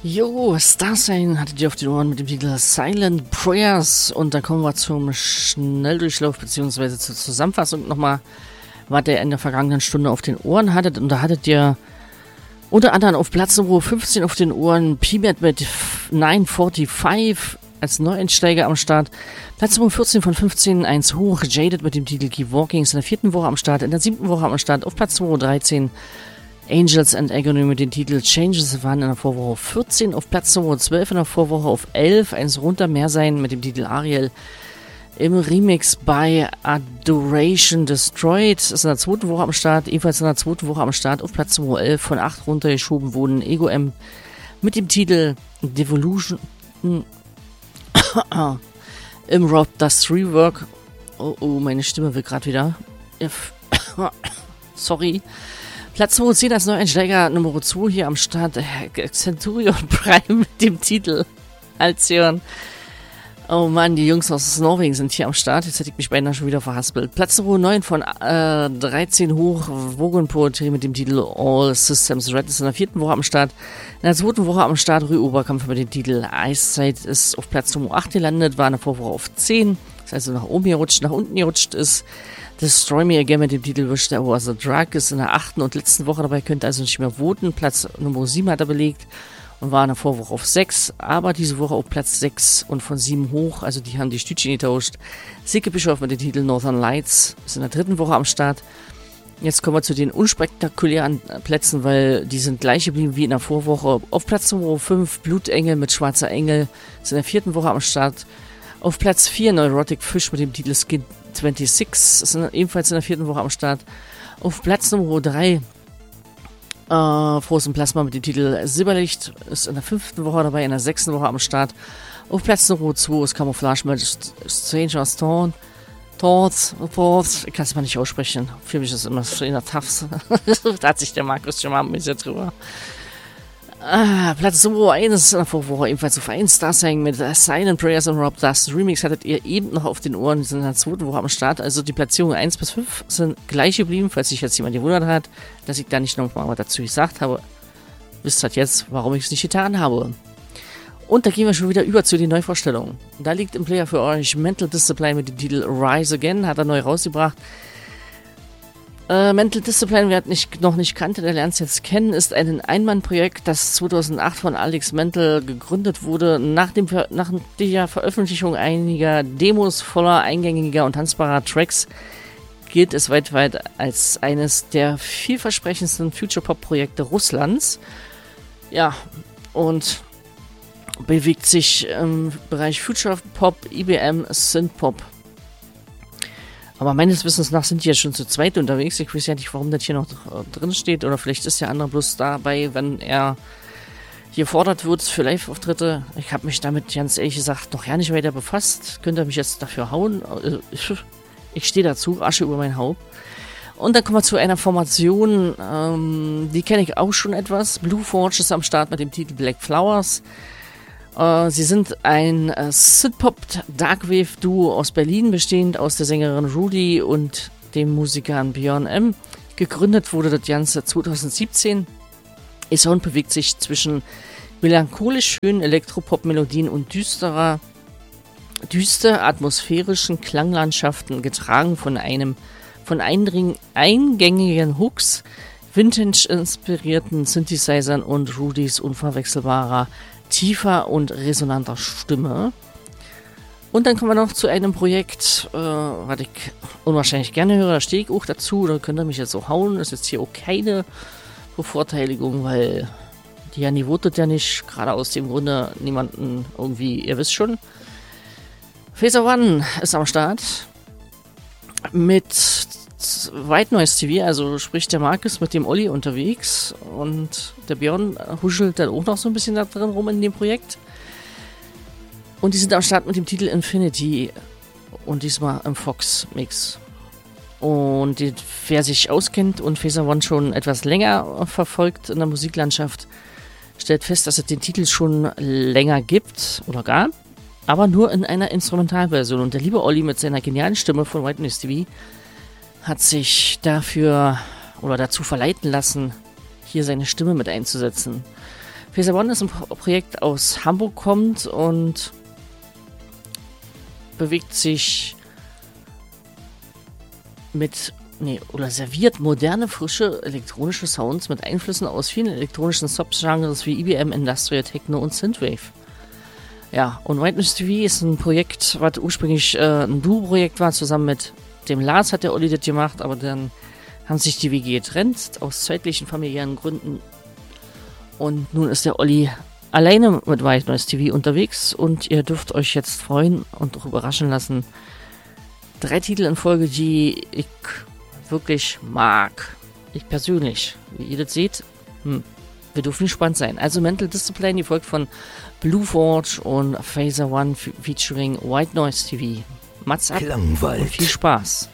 Jo, Starsign hattet ihr auf den Ohren mit dem Titel Silent Prayers und da kommen wir zum Schnelldurchlauf bzw. zur Zusammenfassung nochmal, was ihr in der vergangenen Stunde auf den Ohren hattet. Und da hattet ihr unter anderem auf Platz Nummer 15 auf den Ohren PMAT mit 945 als Neueinsteiger am Start. Platz Nummer 14 von 15, 1 hoch, Jaded mit dem Titel Keep Walking ist in der 4. Woche am Start, in der 7. Woche am Start. Auf Platz Nummer 13 Angels and Agony mit dem Titel Changes waren in der Vorwoche 14, auf Platz Nummer 12 in der Vorwoche auf 11, eins runter mehr sein mit dem Titel Ariel im Remix bei Adoration Destroyed, ist in der 2. Woche am Start, ebenfalls in der 2. Woche am Start, auf Platz Nummer 11 von 8 runtergeschoben wurden Ego M mit dem Titel Devolution im Rob Dust Rework. Oh, meine Stimme will gerade wieder. Sorry. Platz 210 als Neueinsteiger Nummer 2 hier am Start. Centurion Prime mit dem Titel Alcyon. Oh Mann, die Jungs aus Norwegen sind hier am Start. Jetzt hätte ich mich beinahe schon wieder verhaspelt. Platz Nummer 9 von 13 hoch. Vogon Poetry mit dem Titel All Systems Red ist in der 4. Woche am Start. In der 2. Woche am Start Rüoberkampf mit dem Titel Eiszeit ist auf Platz Nummer 8 gelandet. War in der Vorwoche auf 10. Das heißt, nach oben gerutscht, nach unten gerutscht ist. Destroy Me Again mit dem Titel Wish There Was a Drug ist in der 8. und letzten Woche dabei, könnt also nicht mehr voten. Platz Nummer 7 hat er belegt und war in der Vorwoche auf 6, aber diese Woche auf Platz 6 und von 7 hoch, also die haben die Stütchen getauscht. Silke Bischof mit dem Titel Northern Lights ist in der 3. Woche am Start. Jetzt kommen wir zu den unspektakulären Plätzen, weil die sind gleich geblieben wie in der Vorwoche. Auf Platz Nummer 5 Blutengel mit Schwarzer Engel ist in der 4. Woche am Start. Auf Platz 4 Neurotic Fish mit dem Titel Skin 26 ist ebenfalls in der 4. Woche am Start. Auf Platz Nummer 3 Frozen Plasma mit dem Titel Silberlicht ist in der 5. Woche dabei, in der 6. Woche am Start. Auf Platz Nummer 2 ist Camouflage mit Stranger's Thoughts. Ich kann es mal nicht aussprechen. Für mich ist es immer so in der Tafs. Da hat sich der Markus schon mal mit mir drüber. Platz Nummer 1 in der Vorwoche ebenfalls auf 1 Starsign mit Silent Prayers und Rob Dust Remix hattet ihr eben noch auf den Ohren, die sind in der 2. Woche am Start, also die Platzierungen 1 bis 5 sind gleich geblieben, falls sich jetzt jemand gewundert hat, dass ich da nicht nochmal was dazu gesagt habe, wisst halt jetzt, warum ich es nicht getan habe. Und da gehen wir schon wieder über zu den Neuvorstellungen. Da liegt im Player für euch Mental Discipline mit dem Titel Rise Again, hat er neu rausgebracht. Mental Discipline, wer noch nicht kannte, der lernt es jetzt kennen, ist ein Einmannprojekt, das 2008 von Alex Mental gegründet wurde. Nach der Veröffentlichung einiger Demos voller eingängiger und tanzbarer Tracks gilt es weltweit als eines der vielversprechendsten Future-Pop-Projekte Russlands. Ja, und bewegt sich im Bereich Future-Pop, IBM, Synth-Pop. Aber meines Wissens nach sind die ja schon zu zweit unterwegs. Ich weiß ja nicht, warum das hier noch drin steht. Oder vielleicht ist der andere bloß dabei, wenn er hier fordert wird für Live-Auftritte. Ich habe mich damit ganz ehrlich gesagt noch gar nicht weiter befasst. Könnt ihr mich jetzt dafür hauen? Ich stehe dazu, Asche über mein Haupt. Und dann kommen wir zu einer Formation, die kenne ich auch schon etwas. Blue Forge ist am Start mit dem Titel Black Flowers. Sie sind ein Synthpop-Darkwave-Duo aus Berlin, bestehend aus der Sängerin Rudy und dem Musiker Björn M. Gegründet wurde das Ganze 2017. Ihr Sound bewegt sich zwischen melancholisch schönen Elektropop-Melodien und düster atmosphärischen Klanglandschaften, getragen von eingängigen Hooks, Vintage-inspirierten Synthesizern und Rudys unverwechselbarer tiefer und resonanter Stimme. Und dann kommen wir noch zu einem Projekt, was ich unwahrscheinlich gerne höre, da stehe ich auch dazu, da könnt ihr mich jetzt auch hauen, das ist jetzt hier auch keine Bevorteiligung, weil die ja nie votet ja nicht, gerade aus dem Grunde niemanden irgendwie, ihr wisst schon. Phaser One ist am Start mit White Noise TV, also sprich der Markus mit dem Olli unterwegs und der Björn huschelt dann auch noch so ein bisschen da drin rum in dem Projekt. Und die sind am Start mit dem Titel Infinity und diesmal im Fox-Mix. Und wer sich auskennt und Phaser One schon etwas länger verfolgt in der Musiklandschaft, stellt fest, dass es den Titel schon länger gibt oder gab, aber nur in einer Instrumentalversion. Und der liebe Olli mit seiner genialen Stimme von White Noise TV hat sich dafür oder dazu verleiten lassen, hier seine Stimme mit einzusetzen. Phaser One ist ein Projekt aus Hamburg kommt und bewegt sich serviert moderne, frische elektronische Sounds mit Einflüssen aus vielen elektronischen Subgenres wie IBM, Industrial Techno und Synthwave. Ja, und White Noise TV ist ein Projekt, was ursprünglich ein Duo-Projekt war, zusammen mit dem Lars hat der Olli das gemacht, aber dann haben sich die WG getrennt, aus zeitlichen familiären Gründen. Und nun ist der Olli alleine mit White Noise TV unterwegs und ihr dürft euch jetzt freuen und auch überraschen lassen. 3 Titel in Folge, die ich wirklich mag. Ich persönlich. Wie ihr das seht, wir dürfen gespannt sein. Also Mental Discipline, die folgt von Blue Forge und Phaser One featuring White Noise TV. Mats ab und viel Spaß.